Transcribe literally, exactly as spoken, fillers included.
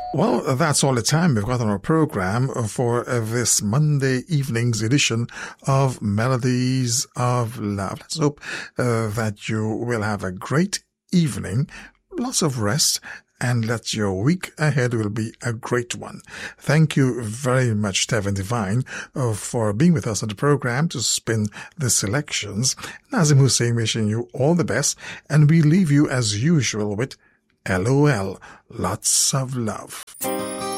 Well, that's all the time we've got on our program for this Monday evening's edition of Melodies of Love. Let's hope uh, that you will have a great evening, lots of rest, and that your week ahead will be a great one. Thank you very much, Tevin Divine, uh, for being with us on the program to spin the selections. Nazim Hussein wishing you all the best, and we leave you as usual with L O L, lots of love.